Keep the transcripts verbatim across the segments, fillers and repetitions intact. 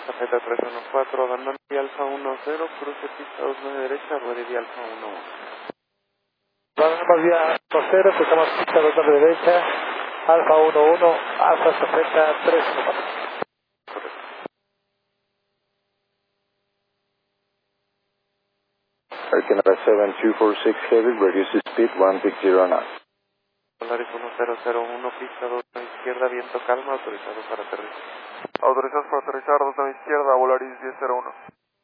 Cafeta tres uno cuatro, abandona y Alfa uno cero, cruce pista dos nueve derecha, rueda y Alfa uno uno. Vamos vía uno cero, empezamos pista dos nueve derecha, Alfa uno uno, Alfa Cafeta tres uno cuatro. American seven two four six Heavy, reduce speed one six zero knots. Polaris uno cero cero uno, pista dos a izquierda, viento calma, autorizado para aterrizar. Autorizados para aterrizar, dos a izquierda, Polaris diez cero uno.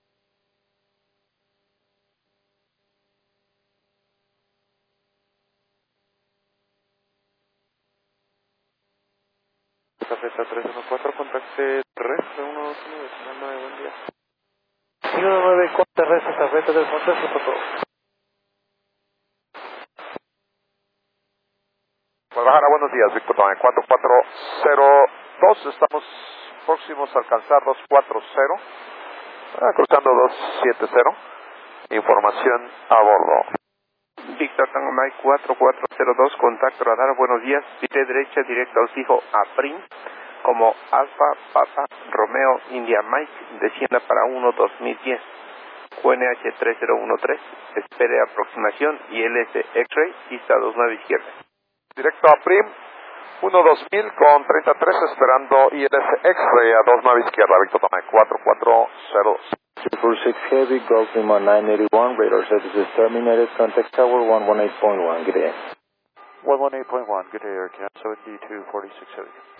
Cafeta tres uno cuatro, contacte tres uno dos nueve, nueve, buen día. uno nueve cuatro, terrestre, Cafeta del Monte, Soto. Guadalajara, buenos días, Víctor Tomé, cuatro cuatro cero dos, estamos próximos a alcanzar dos cuatro cero, ah, cruzando dos siete cero, información a bordo. Víctor Tango Mike cuatro cuatro cero dos, contacto radar, buenos días, pide derecha directo al fijo a Prim, como Alfa Papa Romeo India Mike, descienda para uno dos mil diez, Q N H tres cero uno tres, espere aproximación y L S X-Ray, pista dos nueve izquierda. Directo a Prim, uno dos mil con treinta y tres, esperando I L S X-Ray a dos nueve izquierda, Víctor Tomé, cuatro cuatro cero dos. two four six Heavy, Golf Lima nine eight one, radar services terminated, contact tower one one eight point one, good day. one one eight point one, good day, Air Cap seventy-two forty-six Heavy.